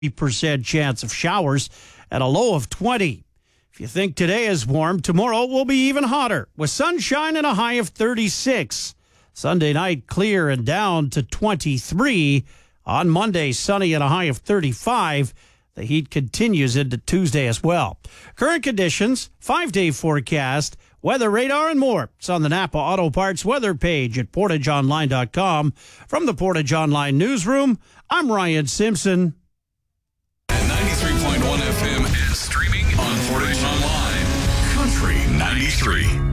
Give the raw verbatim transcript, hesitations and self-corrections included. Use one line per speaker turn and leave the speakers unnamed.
percent chance of showers at a low of twenty. If you think today is warm, tomorrow will be even hotter with sunshine and a high of thirty-six. Sunday night clear and down to twenty-three. On Monday, sunny and a high of thirty-five. The heat continues into Tuesday as well. Current conditions, five-day forecast, weather radar, and more. It's on the Napa Auto Parts weather page at portage online dot com. From the Portage Online newsroom, I'm Ryan Simpson.
At ninety-three point one F M and streaming on Portage Online. Country ninety-three.